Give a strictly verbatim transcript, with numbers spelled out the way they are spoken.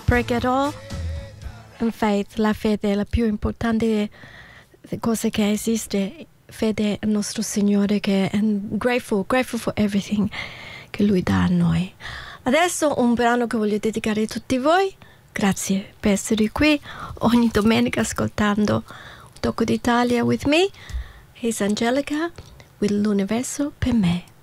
pregherò in faith, la fede è la più importante cosa che esiste, fede al nostro Signore, che è grateful, grateful for everything che Lui dà a noi. Adesso un brano che voglio dedicare a tutti voi. Grazie per essere qui ogni domenica ascoltando Un tocco d'Italia with me. Here's Angelica with L'universo per me.